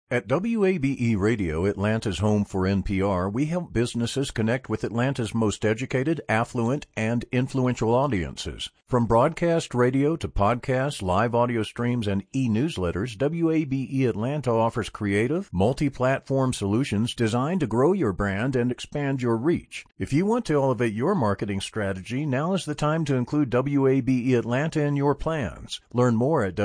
At WABE Radio, Atlanta's home for NPR, we help businesses connect with Atlanta's most educated, affluent, and influential audiences. From broadcast radio to podcasts, live audio streams, and e-newsletters, WABE Atlanta offers creative, multi-platform solutions designed to grow your brand and expand your reach. If you want to elevate your marketing strategy, now is the time to include WABE Atlanta in your plans. Learn more at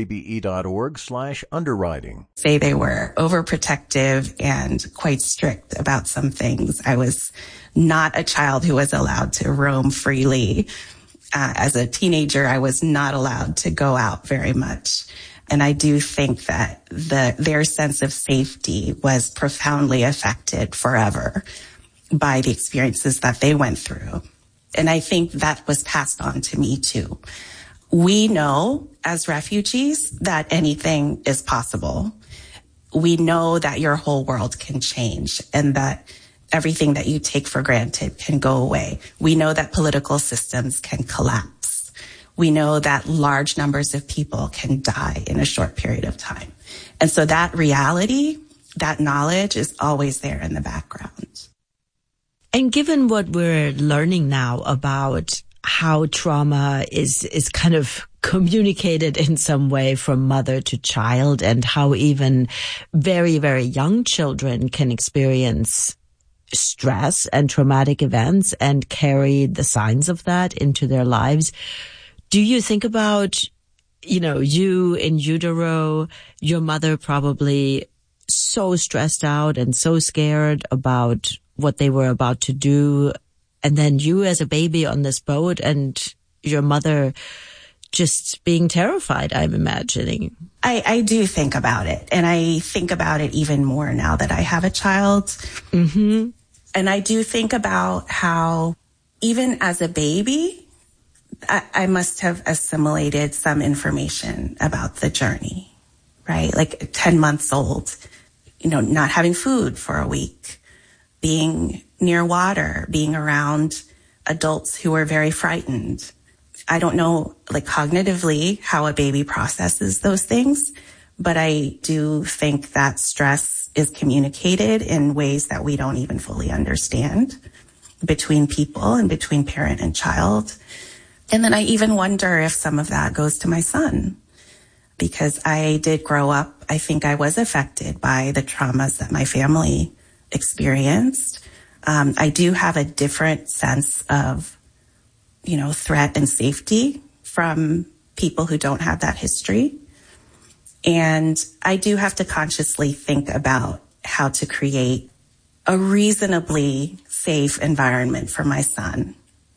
wabe.org/underwriting. Say they were overprotective and quite strict about some things. I was not a child who was allowed to roam freely. As a teenager, I was not allowed to go out very much. And I do think that their sense of safety was profoundly affected forever by the experiences that they went through. And I think that was passed on to me too. We know as refugees that anything is possible. We know that your whole world can change and that everything that you take for granted can go away. We know that political systems can collapse. We know that large numbers of people can die in a short period of time. And so that reality, that knowledge is always there in the background. And given what we're learning now about how trauma is kind of communicated in some way from mother to child, and how even very, very young children can experience stress and traumatic events and carry the signs of that into their lives. Do you think about, you in utero, your mother probably so stressed out and so scared about what they were about to do, and then you as a baby on this boat and your mother just being terrified, I'm imagining. I do think about it. And I think about it even more now that I have a child. Mm-hmm. And I do think about how even as a baby, I must have assimilated some information about the journey, right? Like 10 months old, not having food for a week, being near water, being around adults who are very frightened. I don't know, cognitively how a baby processes those things, but I do think that stress is communicated in ways that we don't even fully understand between people and between parent and child. And then I even wonder if some of that goes to my son, because I did grow up, I think I was affected by the traumas that my family experienced. I do have a different sense of threat and safety from people who don't have that history. And I do have to consciously think about how to create a reasonably safe environment for my son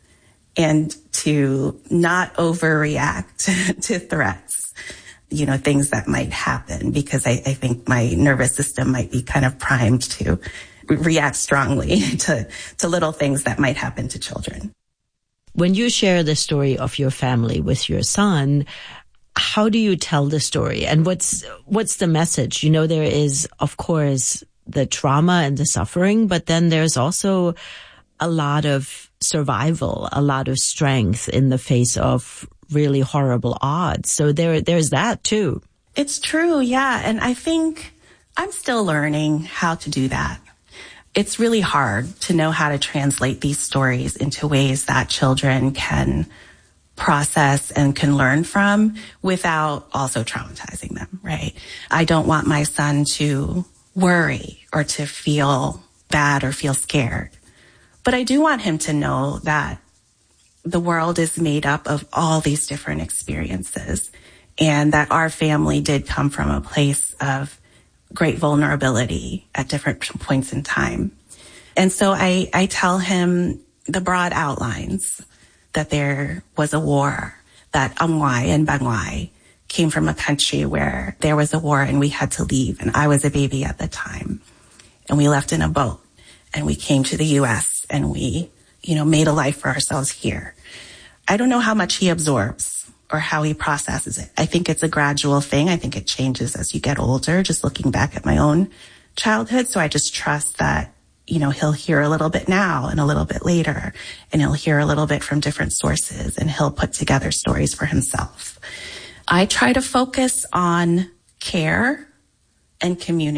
and to not overreact to threats, things that might happen, because I think my nervous system might be kind of primed to react strongly to little things that might happen to children. When you share the story of your family with your son, how do you tell the story? And what's the message? There is, of course, the trauma and the suffering, but then there's also a lot of survival, a lot of strength in the face of really horrible odds. So there's that too. It's true, yeah. And I think I'm still learning how to do that. It's really hard to know how to translate these stories into ways that children can process and can learn from without also traumatizing them, right? I don't want my son to worry or to feel bad or feel scared. But I do want him to know that the world is made up of all these different experiences, and that our family did come from a place of great vulnerability at different points in time. And so I tell him the broad outlines, that there was a war, that Amway and Bangway came from a country where there was a war and we had to leave. And I was a baby at the time. And we left in a boat and we came to the U.S. and we, made a life for ourselves here. I don't know how much he absorbs or how he processes it. I think it's a gradual thing. I think it changes as you get older, just looking back at my own childhood. So I just trust that, he'll hear a little bit now and a little bit later, and he'll hear a little bit from different sources, and he'll put together stories for himself. I try to focus on care and community.